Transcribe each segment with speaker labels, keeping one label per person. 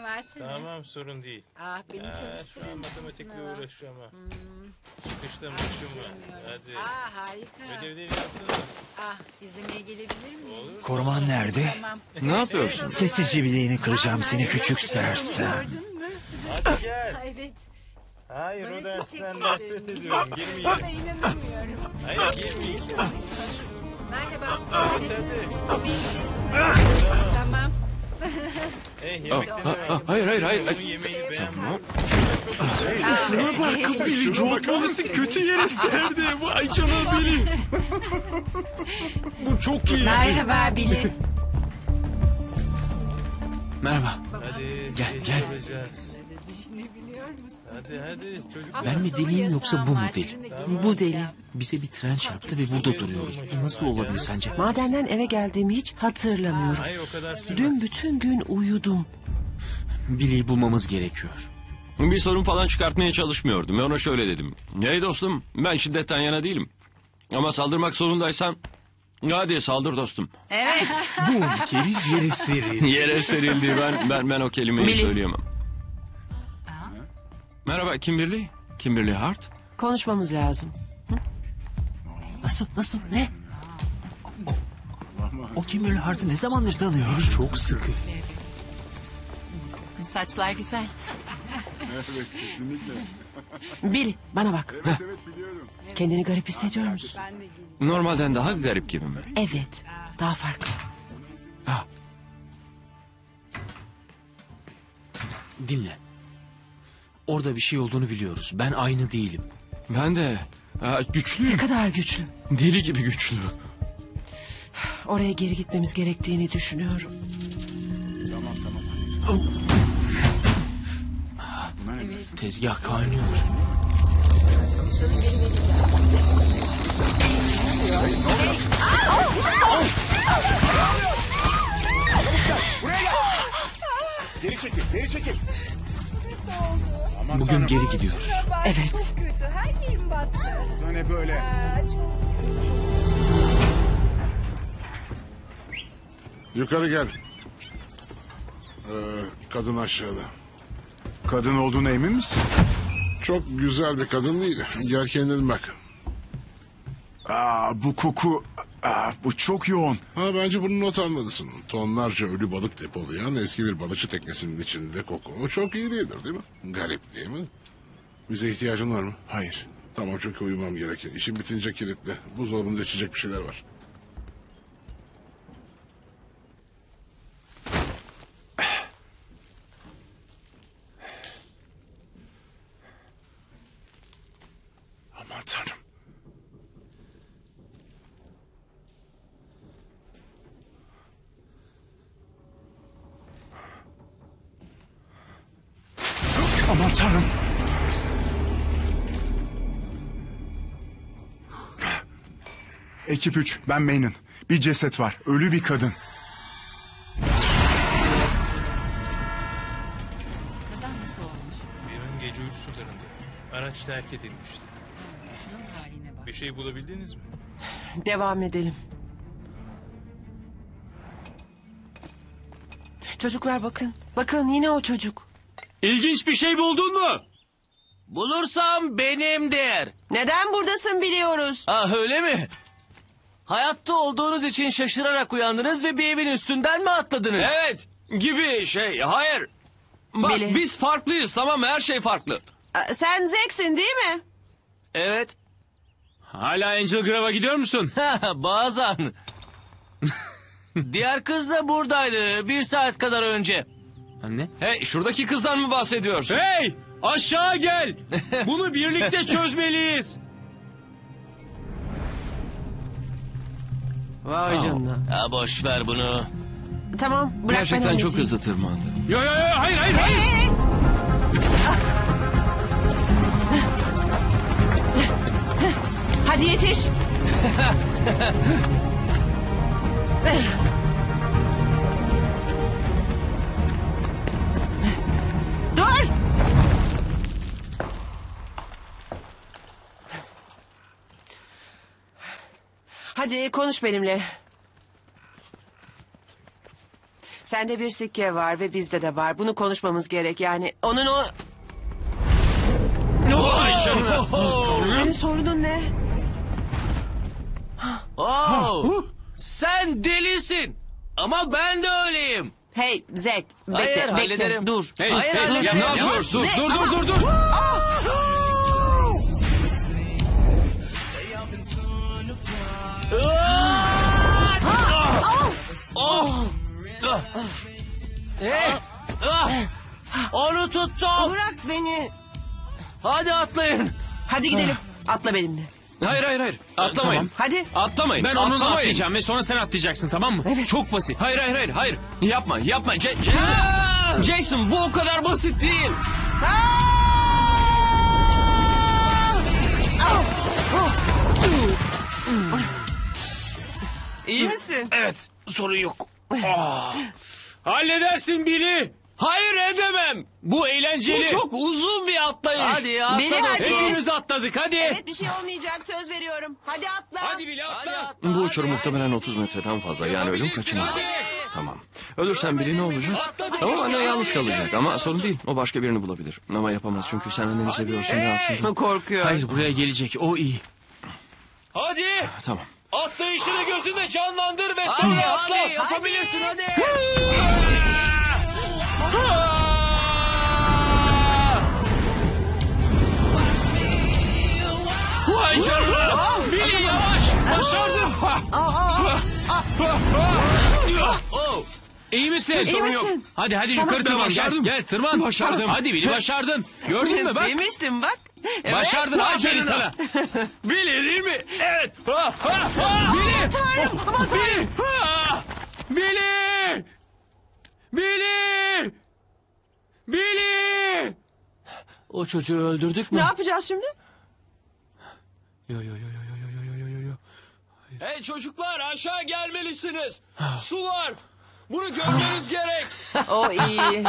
Speaker 1: versene.
Speaker 2: Tamam, sorun değil.
Speaker 1: Ah, beni
Speaker 2: Şu
Speaker 1: çalıştırır
Speaker 2: an
Speaker 1: mısın
Speaker 2: matematikle
Speaker 1: sınava?
Speaker 2: uğraşıyorum ama. Çıkışlamışım var. Hadi.
Speaker 1: Ah, harika.
Speaker 2: Ödevleri yaptın mı?
Speaker 1: Ah, izlemeye gelebilir miyim?
Speaker 2: Olur.
Speaker 3: Koruman nerede?
Speaker 1: Tamam.
Speaker 4: Ne yapıyorsun?
Speaker 3: Sessizce bileğini kıracağım seni küçük sersem.
Speaker 1: Gördün mü?
Speaker 2: Hadi gel.
Speaker 1: Ah, evet.
Speaker 2: Hayır,
Speaker 1: Bana
Speaker 2: o dersten
Speaker 1: teşekkür
Speaker 2: nefret
Speaker 1: ederim.
Speaker 2: ediyorum.
Speaker 1: Bana
Speaker 2: Girmeyeyim.
Speaker 1: inanamıyorum.
Speaker 2: Hayır, girmeyeyim.
Speaker 1: Merhaba.
Speaker 2: Hadi hadi.
Speaker 1: Tamam.
Speaker 2: Yemekten
Speaker 4: Hayır.
Speaker 2: Onun yemeğini beğenmem.
Speaker 3: Şuna bak. Bili çok polisi kötü yere serdi. Vay canına Bili. Bu çok iyi.
Speaker 1: Merhaba Billy.
Speaker 4: Merhaba.
Speaker 2: Hadi.
Speaker 4: Gel,
Speaker 2: geç
Speaker 4: gel.
Speaker 2: olacağız.
Speaker 1: Düşünebiliyor musun?
Speaker 2: Hadi çocuk.
Speaker 4: Ben mi deliyim yoksa bu mu deli?
Speaker 3: Bu deli.
Speaker 4: Bize bir tren çarptı ve burada duruyoruz. Bu nasıl olabilir sence?
Speaker 3: Madenden eve geldiğimi hiç hatırlamıyorum.
Speaker 2: Hayır, o kadar sürmez.
Speaker 3: Dün bütün gün uyudum.
Speaker 4: Billy'yi bulmamız gerekiyor.
Speaker 5: Bir sorun falan çıkartmaya çalışmıyordum. Ben ona şöyle dedim. Hey dostum, ben şiddetten yana değilim. Ama saldırmak zorundaysan hadi saldır dostum.
Speaker 1: Evet.
Speaker 3: Bu keriz yere serin.
Speaker 5: Yere serildi. Ben o kelimeyi
Speaker 3: Billy.
Speaker 5: söyleyemem. Merhaba, Kimberly. Kimberly Hart.
Speaker 3: Konuşmamız lazım.
Speaker 4: Nasıl? Ne? O Kimberly Hart'ı ne zamandır tanıyor? Çok sıkı.
Speaker 1: Saçlar güzel.
Speaker 6: Evet, kesinlikle.
Speaker 3: Billy bana bak.
Speaker 6: Evet, biliyorum.
Speaker 3: Kendini garip hissediyor musun?
Speaker 5: Normalden daha garip gibi mi?
Speaker 3: Evet. Daha farklı.
Speaker 4: Dinle. Orada bir şey olduğunu biliyoruz. Ben aynı değilim.
Speaker 5: Ben de güçlüyüm.
Speaker 3: Ne kadar güçlü.
Speaker 5: Deli gibi güçlü.
Speaker 3: Oraya geri gitmemiz gerektiğini düşünüyorum.
Speaker 6: Buna ne dersin?
Speaker 4: Tezgah kaynıyor.
Speaker 6: Geri çekil, geri çekil.
Speaker 4: Bugün geri gidiyoruz.
Speaker 3: Evet.
Speaker 1: Kötü. Her yerim battı.
Speaker 6: Bu da ne böyle?
Speaker 7: Yukarı gel. Kadın aşağıda.
Speaker 6: Kadın olduğuna emin misin?
Speaker 7: Çok güzel bir kadın değil. Gel kendin bak.
Speaker 6: Bu koku... bu çok yoğun.
Speaker 7: Bence bunu not almalısın. Tonlarca ölü balık depolayan eski bir balıkçı teknesinin içinde koku. O çok iyi değildir değil mi? Garip değil mi? Bize ihtiyacın var mı?
Speaker 6: Hayır.
Speaker 7: Tamam, çünkü uyumam gerekir. İşim bitince kilitle. Buzdolabında içecek bir şeyler var.
Speaker 6: Aman tanrım. Aman tanrım. Ekip 3, ben Maynon. Bir ceset var, ölü bir kadın.
Speaker 1: Kaza nasıl olmuş?
Speaker 2: Benim gece uyku sularında. Araç terk edilmişti.
Speaker 1: Şunun haline bak.
Speaker 2: Bir şey bulabildiniz mi?
Speaker 3: Devam edelim. Çocuklar bakın. Bakın yine o çocuk.
Speaker 5: İlginç bir şey buldun mu?
Speaker 8: Bulursam benimdir.
Speaker 3: Neden buradasın biliyoruz.
Speaker 8: Öyle mi? Hayatta olduğunuz için şaşırarak uyandınız ve bir evin üstünden mi atladınız?
Speaker 5: Evet, gibi şey. Hayır. Bak,
Speaker 3: Billy.
Speaker 5: biz farklıyız, tamam mı? Her şey farklı.
Speaker 3: Sen Zek'sin değil mi?
Speaker 8: Evet.
Speaker 5: Hala Angel Grove'a gidiyor musun?
Speaker 8: Bazen. Diğer kız da buradaydı 1 saat kadar önce.
Speaker 4: Anne?
Speaker 5: Hey, şuradaki kızdan mı bahsediyorsun?
Speaker 4: Hey! Aşağı gel! Bunu birlikte çözmeliyiz.
Speaker 3: Vay canına.
Speaker 8: Ya boş ver bunu.
Speaker 3: Tamam bırak ben
Speaker 5: Gerçekten çok
Speaker 3: halledeyim.
Speaker 5: hızlı tırmandı.
Speaker 4: Yo, hayır.
Speaker 3: Hadi yetiş. Dur. Hadi konuş benimle.
Speaker 9: Sende bir sikke var ve bizde de var. Bunu konuşmamız gerek yani. Onun o...
Speaker 5: Vay canına.
Speaker 9: Senin sorunun ne?
Speaker 8: Oh, sen delisin. Ama ben de öyleyim.
Speaker 9: Hey Zek,
Speaker 8: Hayır,
Speaker 9: bekle,
Speaker 8: hallederim.
Speaker 9: dur.
Speaker 5: Hey,
Speaker 8: Hayır,
Speaker 5: hey,
Speaker 8: hayır,
Speaker 5: ya
Speaker 8: hayır.
Speaker 5: ne yapıyorsun?
Speaker 9: Ne?
Speaker 5: Dur.
Speaker 8: Hey, onu tuttum.
Speaker 9: Bırak beni.
Speaker 8: Hadi atlayın.
Speaker 9: Hadi gidelim. Atla benimle.
Speaker 5: Hayır. Atlamayın.
Speaker 4: Tamam.
Speaker 9: Hadi.
Speaker 5: Atlamayın.
Speaker 4: Ben onunla
Speaker 5: Atlamayın.
Speaker 4: atlayacağım ve sonra sen atlayacaksın, tamam mı?
Speaker 9: Evet.
Speaker 4: Çok basit.
Speaker 5: Hayır. Yapma. Jason. Jason, bu o kadar basit değil.
Speaker 9: İyi misin?
Speaker 4: Evet, sorun yok. Halledersin Billy.
Speaker 5: Hayır, edemem.
Speaker 4: Bu eğlenceli.
Speaker 5: Bu çok uzun bir atlayış.
Speaker 8: Hadi ya.
Speaker 9: Beni
Speaker 8: atla
Speaker 9: hadi.
Speaker 8: dostum.
Speaker 4: Hepimiz atladık, hadi.
Speaker 9: Evet, bir şey olmayacak, söz veriyorum. Hadi atla.
Speaker 4: Hadi Billy
Speaker 8: Hadi
Speaker 4: atla.
Speaker 8: atla,
Speaker 5: Bu uçurum
Speaker 8: hadi.
Speaker 5: muhtemelen 30 metreden fazla. Yani ölüm
Speaker 4: Yapabilirsin,
Speaker 5: kaçınılmaz.
Speaker 4: hadi.
Speaker 5: Tamam. Ölürsen biri ne olacak?
Speaker 4: Atladık,
Speaker 5: Tamam,
Speaker 4: hiçbir
Speaker 5: anne
Speaker 4: şey
Speaker 5: yalnız
Speaker 4: olmayacak.
Speaker 5: kalacak. Ama sorun değil. O başka birini bulabilir. Ama yapamaz çünkü sen anneni seviyorsun ve aslında...
Speaker 9: Korkuyor.
Speaker 4: Hayır, buraya gelecek, o iyi.
Speaker 5: Hadi. Tamam.
Speaker 4: Atlayışını gözünde canlandır ve
Speaker 8: Hadi, hadi, yapabilirsin hadi.
Speaker 5: Vay canına.
Speaker 4: Billy yavaş, başardım.
Speaker 8: Oh.
Speaker 4: İyi misin?
Speaker 9: İyi
Speaker 4: Sorun yok.
Speaker 9: misin?
Speaker 4: Hadi
Speaker 9: Tamam.
Speaker 4: yukarı tırman,
Speaker 5: Başardım.
Speaker 4: gel tırman.
Speaker 5: Başardım.
Speaker 4: Hadi Billy, başardın. Gördün mü bak?
Speaker 9: Demiştim bak. Evet.
Speaker 4: Başardın, aferin sana.
Speaker 5: Billy değil mi? Evet.
Speaker 4: Billy!
Speaker 9: Tanrım, aman tanrım.
Speaker 4: Billy! Billy! Billy!
Speaker 8: O çocuğu öldürdük mü?
Speaker 9: Ne yapacağız şimdi?
Speaker 4: Yo.
Speaker 5: Hey çocuklar, aşağı gelmelisiniz. Su var. Bunu görmeniz gerek.
Speaker 9: O iyi.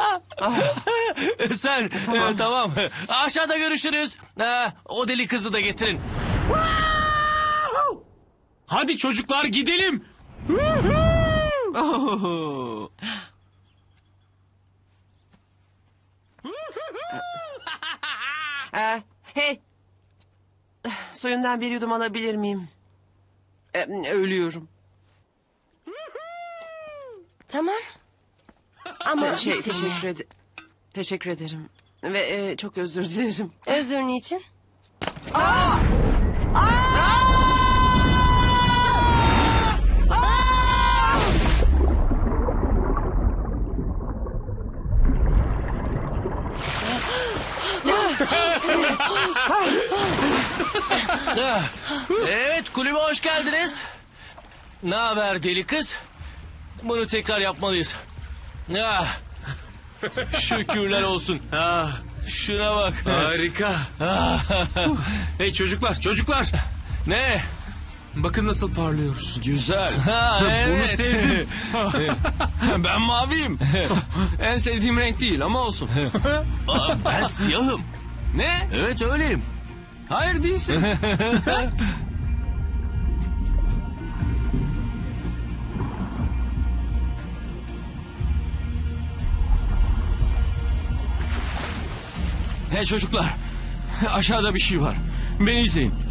Speaker 8: Sen tamam. Aşağıda görüşürüz. O deli kızı da getirin.
Speaker 4: Hadi çocuklar gidelim.
Speaker 9: Oh. Hey. Suyundan bir yudum alabilir miyim? Ölüyorum.
Speaker 10: Tamam. Ama
Speaker 9: Teşekkür ederim. Ve çok özür dilerim.
Speaker 10: özür niçin?
Speaker 8: Evet, kulübe hoş geldiniz. Ne haber deli kız? Bunu tekrar yapmalıyız. Şükürler olsun. Şuna bak.
Speaker 4: Harika. Hey çocuklar.
Speaker 8: Ne?
Speaker 4: Bakın nasıl parlıyoruz.
Speaker 5: Güzel.
Speaker 8: Evet.
Speaker 4: Bunu sevdim.
Speaker 5: Ben maviyim. En sevdiğim renk değil ama olsun.
Speaker 8: Ben siyahım.
Speaker 5: Ne?
Speaker 8: Evet öyleyim.
Speaker 5: Hayır değilsin. Hey çocuklar. Aşağıda bir şey var. Beni izleyin.